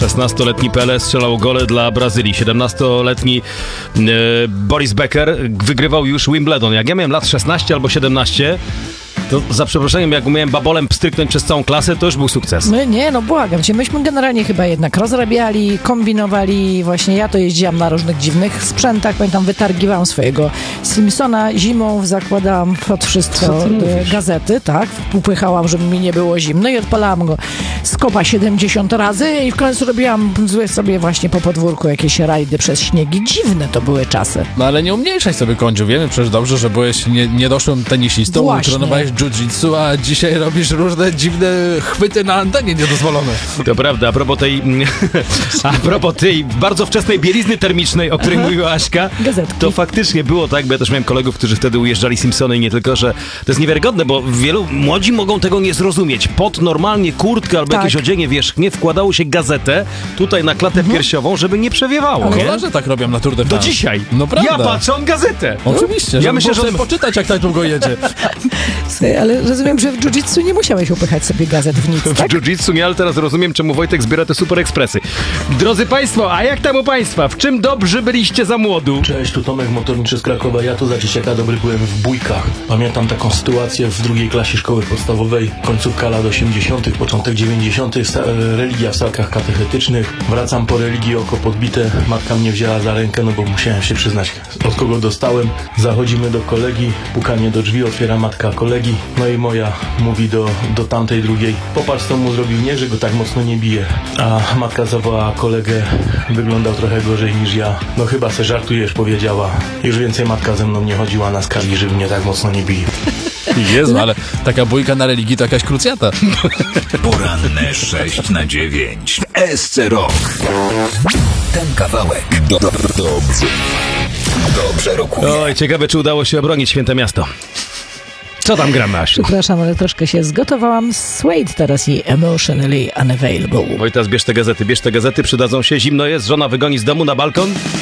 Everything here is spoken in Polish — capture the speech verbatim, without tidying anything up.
szesnastoletni Pele strzelał gole dla Brazylii. siedemnastoletni e, Boris Becker wygrywał już Wimbledon. Jak ja miałem lat szesnaście albo siedemnaście, to za przeproszeniem, jak umiałem babolem pstryknąć przez całą klasę, to już był sukces. My nie, no błagam cię, myśmy generalnie chyba jednak rozrabiali, kombinowali, właśnie ja to jeździłam na różnych dziwnych sprzętach, pamiętam, wytargiwałam swojego Simpsona, zimą zakładałam pod wszystko gazety, tak, upychałam, żeby mi nie było zimno i odpalałam go z kopa siedemdziesiąt razy i w końcu robiłam sobie właśnie po podwórku jakieś rajdy przez śniegi. Dziwne to były czasy. No ale nie umniejszaj sobie, Kądziu, wiemy przecież dobrze, że byłeś nie, niedoszłym tenisistą, Właśnie. trenowałeś jiu-jitsu, a dzisiaj robisz różne dziwne chwyty na antenie niedozwolone. To prawda, a propos tej a propos tej bardzo wczesnej bielizny termicznej, o której mówiła Aśka, Gazetki. to faktycznie było tak, bo ja też miałem kolegów, którzy wtedy ujeżdżali Simpsony i nie tylko, że to jest niewiarygodne, bo wielu młodzi mogą tego nie zrozumieć. Pod normalnie kurtkę albo Tak. jakieś odzienie wierzchnie wkładało się gazetę tutaj na klatę piersiową, żeby nie przewiewało, nie? Kolarze tak robią na Tour de Do France. dzisiaj. No prawda. Ja patrzę, on gazetę. Oczywiście, Ja żeby myślę, było że sobie poczytać, jak tak długo jedzie. Słuchaj, ale rozumiem, że w jiu-jitsu nie musiałeś upychać sobie gazet w nic, W tak? jiu-jitsu nie, ale teraz rozumiem, czemu Wojtek zbiera te super ekspresy. Drodzy Państwo, a jak tam u Państwa? W czym dobrzy byliście za młodu? Cześć, tu Tomek Motorniczy z Krakowa. Ja to za dzieciaka dobry byłem w bójkach. Pamiętam taką sytuację w drugiej klasie szkoły podstawowej, końcówka lat osiemdziesiątych, początek dziewięćdziesiątych, sta- religia w salkach katechetycznych. Wracam po religii, oko podbite, matka mnie wzięła za rękę, no bo musiałem się przyznać, od kogo dostałem. Zachodzimy do kolegi, pukanie do drzwi, otwiera matka kolegi, no i moja mówi do, do tamtej drugiej: popatrz, co mu zrobił, nie, że go tak mocno nie bije. A matka zawołała kolegę, wyglądał trochę gorzej niż ja. No chyba se żartujesz, powiedziała. Już więcej matka ze mną nie chodziła na skargi, żeby mnie tak mocno nie bije. Jezu, ale taka bójka na religii to jakaś krucjata. Poranne sześć na dziewięć w S C Rock. Ten kawałek do, do, dobrze, dobrze rokuje. Oj, ciekawe, czy udało się obronić Święte Miasto. Co tam gramy, Asiu? Przepraszam, ale troszkę się zgotowałam. Suede teraz i Emotionally Unavailable. Wojtas, bierz te gazety, bierz te gazety, przydadzą się, zimno jest, żona wygoni z domu na balkon.